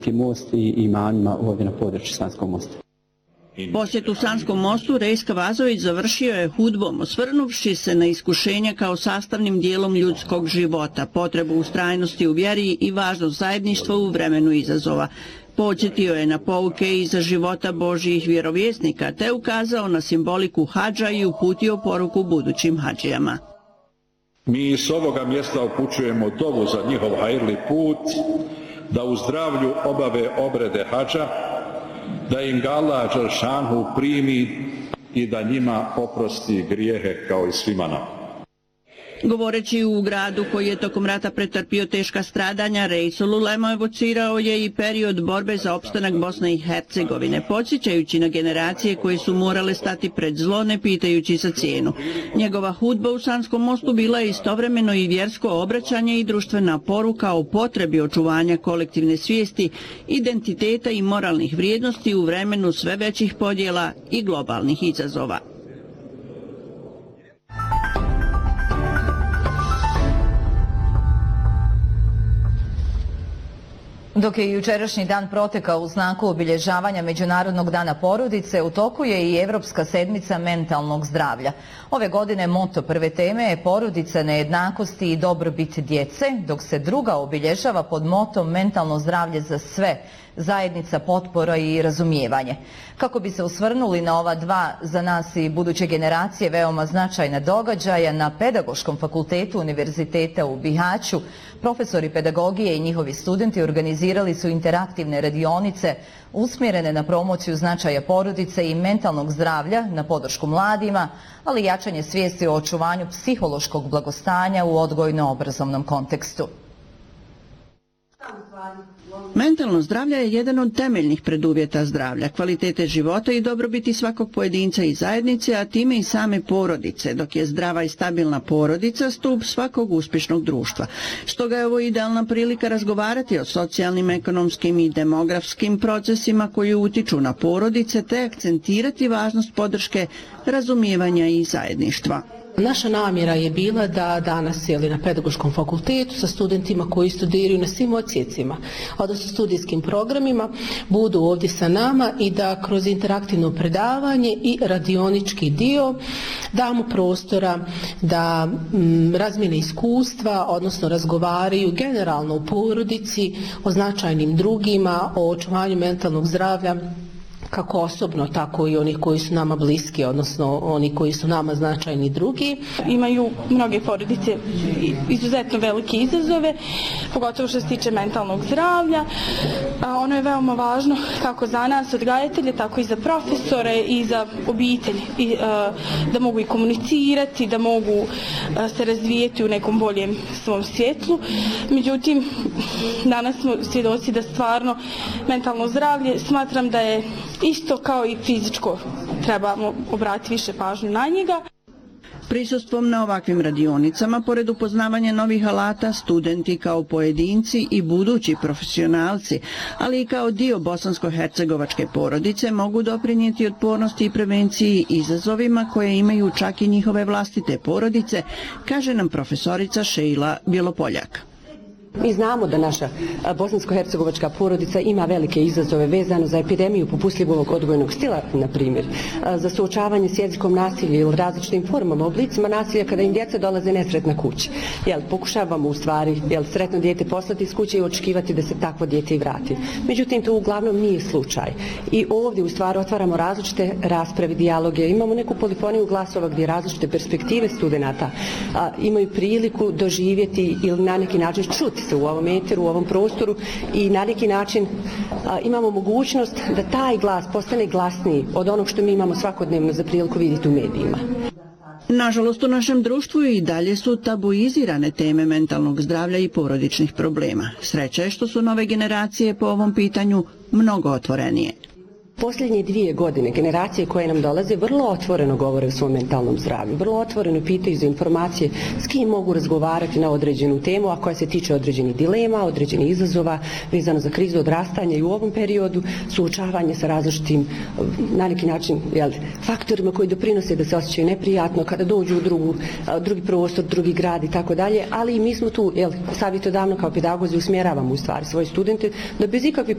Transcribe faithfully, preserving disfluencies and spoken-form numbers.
most i imanima ovdje na području Sanskog mosta. Posjet u Sanskom mostu Rejska Vazović završio je hudbom, osvrnuvši se na iskušenja kao sastavnim dijelom ljudskog života, potrebu ustrajnosti u vjeri i važnost zajedništva u vremenu izazova. Podsjetio je na pouke iz života Božjih vjerovjesnika, te ukazao na simboliku hadža i uputio poruku budućim hadžijama. Mi s ovoga mjesta upućujemo dovu za njihov hajrli put, da u zdravlju obave obrede hadža, da im ga Allah dželšanhu primi i da njima oprosti grijehe kao i svima nama. Govoreći u gradu koji je tokom rata pretrpio teška stradanja, Rejsul Ulema evocirao je i period borbe za opstanak Bosne i Hercegovine, podsjećajući na generacije koje su morale stati pred zlo ne pitajući za cijenu. Njegova hudba u Sanskom mostu bila je istovremeno i vjersko obraćanje i društvena poruka o potrebi očuvanja kolektivne svijesti, identiteta i moralnih vrijednosti u vremenu sve većih podjela i globalnih izazova. Dok je jučerašnji dan protekao u znaku obilježavanja Međunarodnog dana porodice, u toku je i Evropska sedmica mentalnog zdravlja. Ove godine moto prve teme je porodica, nejednakosti i dobrobit djece, dok se druga obilježava pod motom mentalno zdravlje za sve, zajednica, potpora i razumijevanje. Kako bi se osvrnuli na ova dva za nas i buduće generacije veoma značajna događaja, na Pedagoškom fakultetu Univerziteta u Bihaću profesori pedagogije i njihovi studenti organizirali su interaktivne radionice usmjerene na promociju značaja porodice i mentalnog zdravlja, na podršku mladima, ali i jačanje svijesti o očuvanju psihološkog blagostanja u odgojno-obrazovnom kontekstu. Mentalno zdravlje je jedan od temeljnih preduvjeta zdravlja, kvalitete života i dobrobiti svakog pojedinca i zajednice, a time i same porodice, dok je zdrava i stabilna porodica stup svakog uspješnog društva. Stoga je ovo idealna prilika razgovarati o socijalnim, ekonomskim i demografskim procesima koji utiču na porodice, te akcentirati važnost podrške, razumijevanja i zajedništva. Naša namjera je bila da danas jeli, na Pedagoškom fakultetu sa studentima koji studiraju na svim odsjecima, odnosno studijskim programima, budu ovdje sa nama i da kroz interaktivno predavanje i radionički dio damo prostora da m, razmijene iskustva, odnosno razgovaraju generalno u porodici, o značajnim drugima, o očuvanju mentalnog zdravlja, kako osobno, tako i onih koji su nama bliski, odnosno oni koji su nama značajni drugi. Imaju mnoge porodice izuzetno velike izazove, pogotovo što se tiče mentalnog zdravlja. Ono je veoma važno kako za nas odgajatelje, tako i za profesore i za obitelji. I, da mogu i komunicirati, da mogu se razvijeti u nekom boljem svom svjetlu. Međutim, danas smo svjedoci da stvarno mentalno zdravlje smatram da je isto kao i fizičko, trebamo obratiti više pažnju na njega. Prisustvom na ovakvim radionicama, pored upoznavanja novih alata, studenti kao pojedinci i budući profesionalci, ali i kao dio bosansko-hercegovačke porodice, mogu doprinijeti otpornosti i prevenciji izazovima koje imaju čak i njihove vlastite porodice, kaže nam profesorica Šejla Bjelopoljak. Mi znamo da naša bosansko-hercegovačka porodica ima velike izazove vezano za epidemiju popustljivog odgojnog stila, na primjer, za suočavanje s jezikom nasilja ili različitim formama, oblicima nasilja kada im djeca dolaze nesretna kući. Jel, pokušavamo u stvari jel, sretno dijete poslati iz kuće i očekivati da se takvo dijete i vrati. Međutim, to uglavnom nije slučaj. I ovdje u stvari otvaramo različite rasprave, dijaloge. Imamo neku polifoniju glasova gdje različite perspektive studenata a, imaju priliku doživjeti ili na neki način čuti se u ovom eteru, u ovom prostoru i na neki način a, imamo mogućnost da taj glas postane glasniji od onog što mi imamo svakodnevno za priliku vidjeti u medijima. Nažalost, u našem društvu i dalje su tabuizirane teme mentalnog zdravlja i porodičnih problema. Sreća je što su nove generacije po ovom pitanju mnogo otvorenije. Posljednje dvije godine generacije koje nam dolaze vrlo otvoreno govore o svom mentalnom zdravlju, vrlo otvoreno pitaju za informacije s kim mogu razgovarati na određenu temu, a koja se tiče određenih dilema, određenih izazova vezano za krizu odrastanja i u ovom periodu suočavanje sa različitim na neki način jel, faktorima koji doprinose da se osjećaju neprijatno kada dođu u drugu, drugi prostor, drugi grad i tako dalje, ali i mi smo tu jel, savjetodavno kao pedagozi usmjeravamo u stvari svoje studente da bez ikakvih